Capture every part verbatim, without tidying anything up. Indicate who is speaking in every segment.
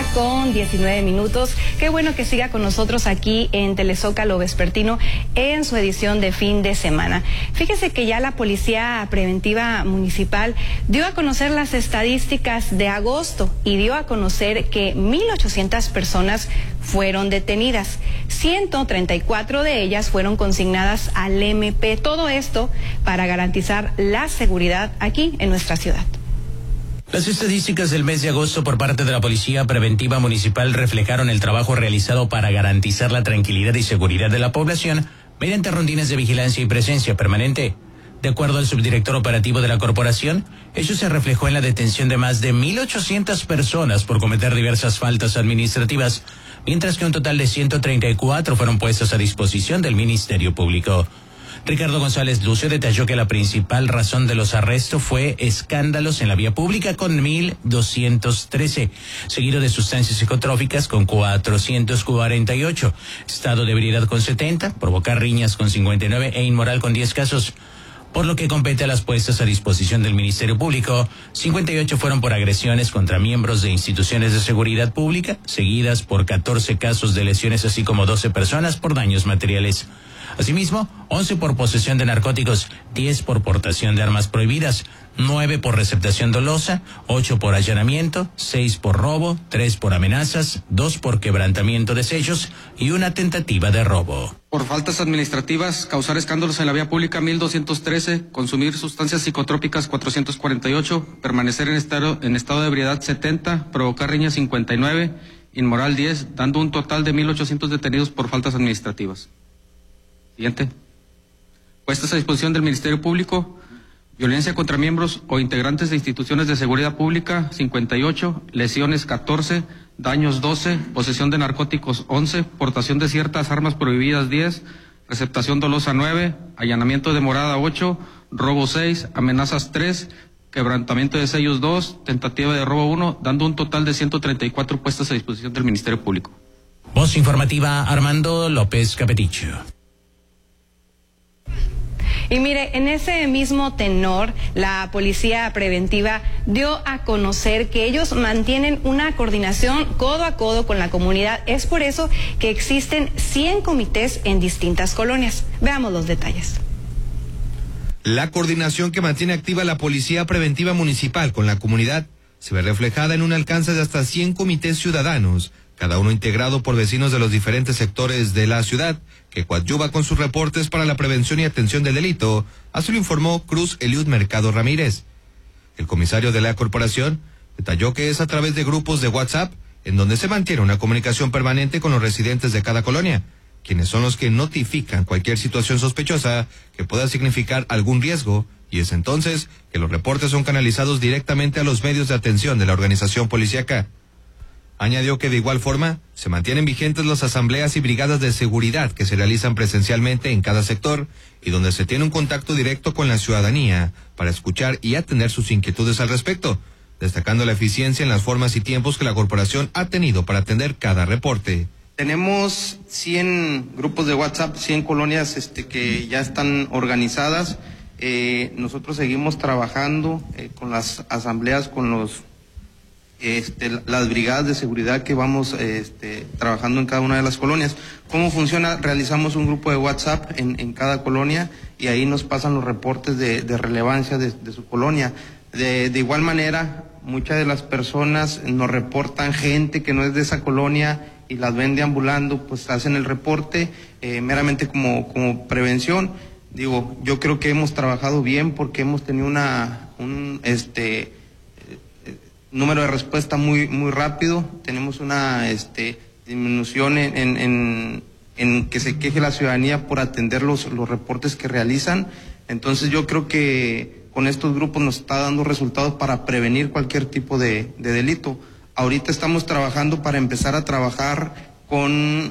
Speaker 1: con diecinueve minutos. Qué bueno que siga con nosotros aquí en Telezócalo Vespertino en su edición de fin de semana. Fíjese que ya la Policía Preventiva Municipal dio a conocer las estadísticas de agosto y dio a conocer que mil ochocientas personas fueron detenidas. ciento treinta y cuatro de ellas fueron consignadas al M P. Todo esto para garantizar la seguridad aquí en nuestra ciudad.
Speaker 2: Las estadísticas del mes de agosto por parte de la Policía Preventiva Municipal reflejaron el trabajo realizado para garantizar la tranquilidad y seguridad de la población mediante rondines de vigilancia y presencia permanente. De acuerdo al subdirector operativo de la corporación, ello se reflejó en la detención de más de mil ochocientas personas por cometer diversas faltas administrativas, mientras que un total de ciento treinta y cuatro fueron puestas a disposición del Ministerio Público. Ricardo González Lucio detalló que la principal razón de los arrestos fue escándalos en la vía pública con mil doscientos trece, seguido de sustancias psicotrópicas con cuatrocientos cuarenta y ocho, estado de ebriedad con setenta, provocar riñas con cincuenta y nueve e inmoral con diez casos. Por lo que compete a las puestas a disposición del Ministerio Público, cincuenta y ocho fueron por agresiones contra miembros de instituciones de seguridad pública, seguidas por catorce casos de lesiones, así como doce personas por daños materiales. Asimismo, once por posesión de narcóticos, diez por portación de armas prohibidas, nueve por receptación dolosa, ocho por allanamiento, seis por robo, tres por amenazas, dos por quebrantamiento de sellos y una tentativa de robo.
Speaker 3: Por faltas administrativas, causar escándalos en la vía pública mil doscientos trece, consumir sustancias psicotrópicas cuatrocientos cuarenta y ocho, permanecer en estado, en estado de ebriedad setenta, provocar riñas cincuenta y nueve, inmoral diez, dando un total de mil ochocientos detenidos por faltas administrativas. Siguiente. Puestas a disposición del Ministerio Público, violencia contra miembros o integrantes de instituciones de seguridad pública, cincuenta y ocho, lesiones catorce, daños doce, posesión de narcóticos once, portación de ciertas armas prohibidas diez, receptación dolosa nueve, allanamiento de morada ocho, robo seis, amenazas tres, quebrantamiento de sellos dos, tentativa de robo uno, dando un total de ciento treinta y cuatro puestas a disposición del Ministerio Público.
Speaker 2: Voz informativa Armando López Capeticho.
Speaker 1: Y mire, en ese mismo tenor, la Policía Preventiva dio a conocer que ellos mantienen una coordinación codo a codo con la comunidad. Es por eso que existen cien comités en distintas colonias. Veamos los detalles.
Speaker 4: La coordinación que mantiene activa la Policía Preventiva Municipal con la comunidad se ve reflejada en un alcance de hasta cien comités ciudadanos, cada uno integrado por vecinos de los diferentes sectores de la ciudad, que coadyuva con sus reportes para la prevención y atención del delito, así lo informó Cruz Eliud Mercado Ramírez. El comisario de la corporación detalló que es a través de grupos de WhatsApp en donde se mantiene una comunicación permanente con los residentes de cada colonia, quienes son los que notifican cualquier situación sospechosa que pueda significar algún riesgo, y es entonces que los reportes son canalizados directamente a los medios de atención de la organización policíaca. Añadió que de igual forma se mantienen vigentes las asambleas y brigadas de seguridad que se realizan presencialmente en cada sector y donde se tiene un contacto directo con la ciudadanía para escuchar y atender sus inquietudes al respecto, destacando la eficiencia en las formas y tiempos que la corporación ha tenido para atender cada reporte.
Speaker 3: Tenemos cien grupos de WhatsApp, cien colonias este, que ya están organizadas. Eh, nosotros seguimos trabajando eh, con las asambleas, con los Este, las brigadas de seguridad que vamos este, trabajando en cada una de las colonias. ¿Cómo funciona? Realizamos un grupo de WhatsApp en, en cada colonia y ahí nos pasan los reportes de, de relevancia de, de su colonia. De, de igual manera, muchas de las personas nos reportan gente que no es de esa colonia y las ven deambulando, pues hacen el reporte eh, meramente como, como prevención. Digo, yo creo que hemos trabajado bien porque hemos tenido una, un, este, número de respuesta muy muy rápido. Tenemos una este, disminución en, en, en, en que se queje la ciudadanía por atender los, los reportes que realizan. Entonces yo creo que con estos grupos nos está dando resultados para prevenir cualquier tipo de, de delito. Ahorita estamos trabajando para empezar a trabajar con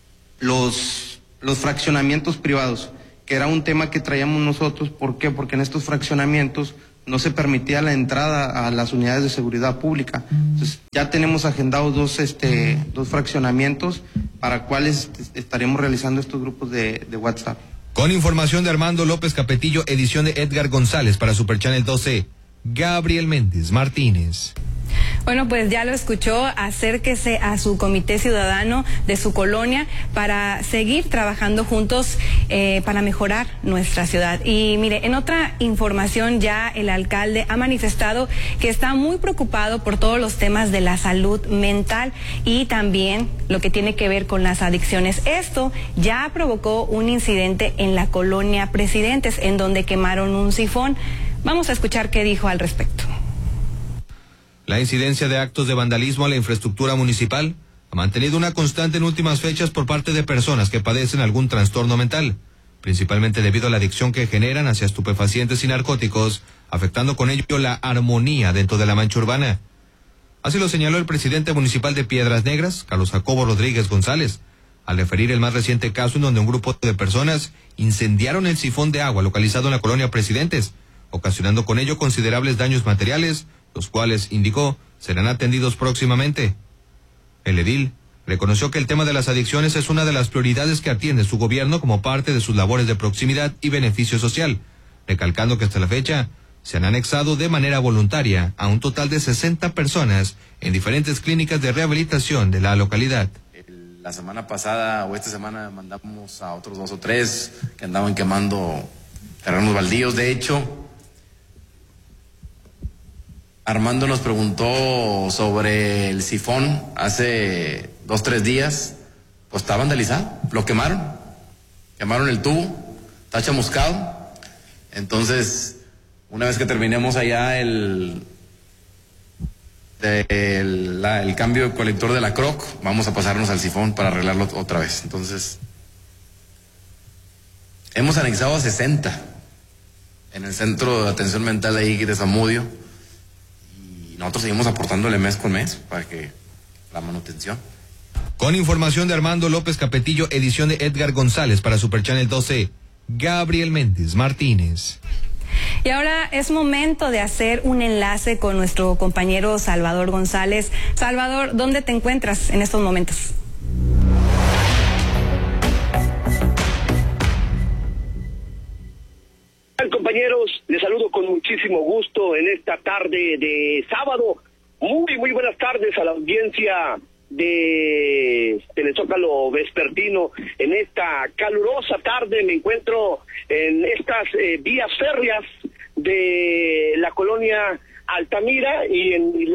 Speaker 3: los, los fraccionamientos privados, que era un tema que traíamos nosotros. ¿Por qué? Porque en estos fraccionamientos no se permitía la entrada a las unidades de seguridad pública. Entonces, ya tenemos agendados dos, este, dos fraccionamientos para cuales estaremos realizando estos grupos de, de WhatsApp.
Speaker 4: Con información de Armando López Capetillo, edición de Edgar González para Super Channel doce, Gabriel Méndez Martínez.
Speaker 1: Bueno, pues ya lo escuchó, acérquese a su comité ciudadano de su colonia para seguir trabajando juntos eh, para mejorar nuestra ciudad. Y mire, en otra información ya el alcalde ha manifestado que está muy preocupado por todos los temas de la salud mental y también lo que tiene que ver con las adicciones. Esto ya provocó un incidente en la colonia Presidentes, en donde quemaron un sifón. Vamos a escuchar qué dijo al respecto.
Speaker 4: La incidencia de actos de vandalismo a la infraestructura municipal ha mantenido una constante en últimas fechas por parte de personas que padecen algún trastorno mental, principalmente debido a la adicción que generan hacia estupefacientes y narcóticos, afectando con ello la armonía dentro de la mancha urbana. Así lo señaló el presidente municipal de Piedras Negras, Carlos Jacobo Rodríguez González, al referir el más reciente caso en donde un grupo de personas incendiaron el sifón de agua localizado en la colonia Presidentes, ocasionando con ello considerables daños materiales, los cuales, indicó, serán atendidos próximamente. El edil reconoció que el tema de las adicciones es una de las prioridades que atiende su gobierno como parte de sus labores de proximidad y beneficio social, recalcando que hasta la fecha se han anexado de manera voluntaria a un total de sesenta personas en diferentes clínicas de rehabilitación de la localidad.
Speaker 5: La semana pasada o esta semana mandamos a otros dos o tres que andaban quemando terrenos baldíos. De hecho, Armando nos preguntó sobre el sifón hace dos, tres días. Pues está vandalizado, lo quemaron. Quemaron el tubo, está chamuscado. Entonces, una vez que terminemos allá el, de, el, la, el cambio de colector de la Croc, vamos a pasarnos al sifón para arreglarlo otra vez. Entonces, hemos anexado a sesenta en el centro de atención mental ahí de Zamudio. Nosotros seguimos aportándole mes con mes para que la manutención.
Speaker 4: Con información de Armando López Capetillo, edición de Edgar González para Super Channel doce, Gabriel Méndez Martínez.
Speaker 1: Y ahora es momento de hacer un enlace con nuestro compañero Salvador González. Salvador, ¿dónde te encuentras en estos momentos?
Speaker 6: Compañeros, les saludo con muchísimo gusto en esta tarde de sábado. Muy, muy buenas tardes a la audiencia de Telezócalo Vespertino. En esta calurosa tarde me encuentro en estas eh, vías férreas de la colonia Altamira y en mi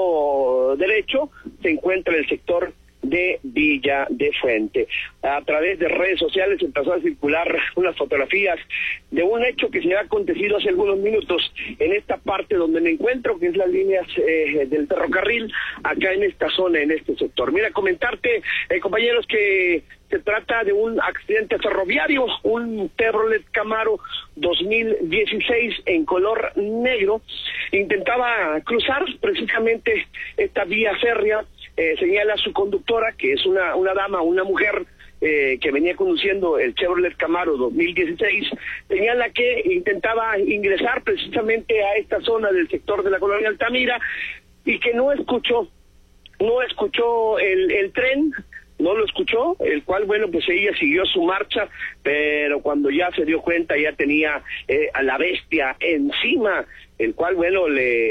Speaker 6: lado derecho se encuentra el sector de Villa de Fuente. A través de redes sociales empezó a circular unas fotografías de un hecho que se ha acontecido hace algunos minutos en esta parte donde me encuentro, que es las líneas eh, del ferrocarril, acá en esta zona, en este sector. Mira, comentarte, eh, compañeros, que se trata de un accidente ferroviario, un Chevrolet Camaro dos mil dieciséis en color negro, intentaba cruzar precisamente esta vía férrea. Eh, señala su conductora, que es una, una dama, una mujer eh, que venía conduciendo el Chevrolet Camaro dos mil dieciséis, señala que intentaba ingresar precisamente a esta zona del sector de la colonia Altamira y que no escuchó, no escuchó el, el tren, no lo escuchó, el cual, bueno, pues ella siguió su marcha, pero cuando ya se dio cuenta ya tenía eh, a la bestia encima, el cual, bueno,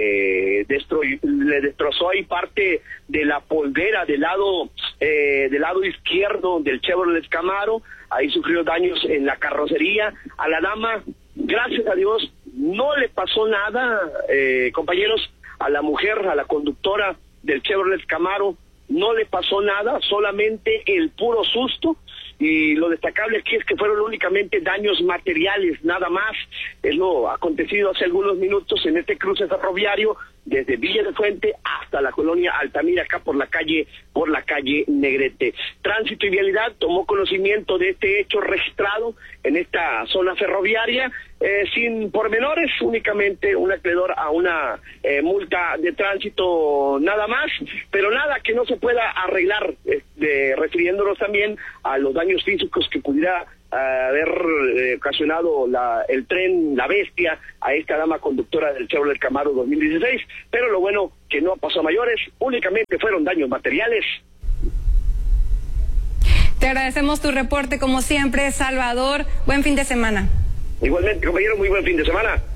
Speaker 6: le, destro- le destrozó ahí parte de la poldera del lado eh, del lado izquierdo del Chevrolet Camaro. Ahí sufrió daños en la carrocería. A la dama, gracias a Dios, no le pasó nada, eh, compañeros. A la mujer, a la conductora del Chevrolet Camaro, no le pasó nada, solamente el puro susto. Y lo destacable aquí es que fueron únicamente daños materiales, nada más. Es lo acontecido hace algunos minutos en este cruce ferroviario desde Villa de Fuente hasta la colonia Altamira, acá por la calle por la calle Negrete. Tránsito y Vialidad tomó conocimiento de este hecho registrado en esta zona ferroviaria, eh, sin pormenores, únicamente un acreedor a una eh, multa de tránsito, nada más, pero nada que no se pueda arreglar, eh, de, refiriéndonos también a los daños físicos que pudiera haber eh, ocasionado la, el tren, la bestia, a esta dama conductora del Chevrolet Camaro dos mil dieciséis, pero lo bueno que no pasó a mayores, únicamente fueron daños materiales.
Speaker 1: Te agradecemos tu reporte como siempre, Salvador. Buen fin de semana.
Speaker 6: Igualmente, compañero, muy buen fin de semana.